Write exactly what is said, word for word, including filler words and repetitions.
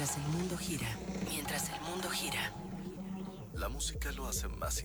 Mientras el mundo gira, mientras el mundo gira. La música lo hace más